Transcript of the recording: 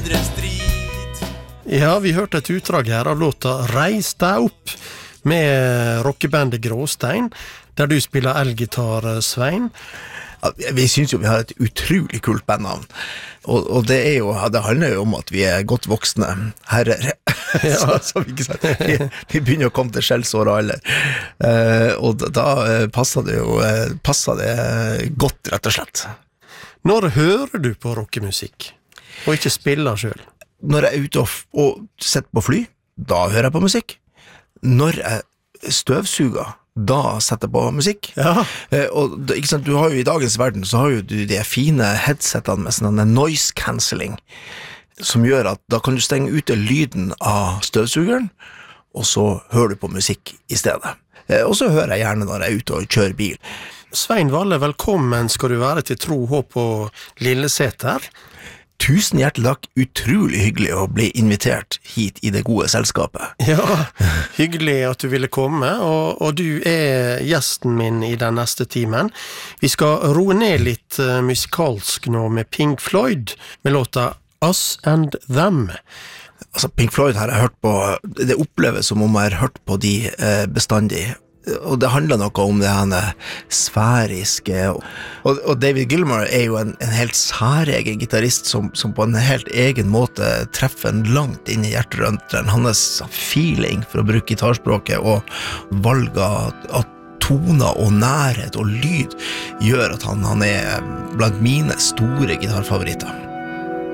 mindre strid. Ja, vi hørte et utdrag her av låta Reis deg opp med rockebandet Gråstein, der du spiller elgitar, Svein. Ja, vi synes jo vi har et utrolig kult bandnavn, og det er jo, det handler jo om at vi er godt voksne herrer. Ja. så vi begynner å komme til skjellsår og alder, og da passer det godt, rett og slett. Når hører du på rockemusikk, og ikke spiller selv? Når jeg er ute og sitter på fly, da hører jeg på musikk. Når jeg støvsuger, da setter jeg på musikk. Ja. Og ikke sant, du har jo i dagens verden, så har jo du de fine headsetene med sånn noise cancelling, som gjør at da kan du stenge ute lyden av støvsugeren, og så hører du på musikk i stedet. Og så hører jeg gjerne når jeg er ute og kjører bil. Svein Valle, velkommen skal du være til Tro, Håp og Lilleseter. Tusen hjertelig takk, utrolig hyggelig å bli invitert hit i det gode selskapet. Ja, hyggelig at du ville komme, og du er gjesten min i den neste timen. Vi skal roe ned litt musikalsk nå med Pink Floyd, med låta Us and Them. Altså, Pink Floyd har jeg hørt på, det oppleves som om jeg har hørt på de bestandig. Og det handler noe om det her sfæriske, og David Gilmour er jo en helt særegen gitarist som på en helt egen måte treffer en langt inn i hjerterønteren. Hans feeling, for å bruke gitarspråket, og valg av toner og nærhet og lyd gjør at han er blant mine store gitarfavoritter.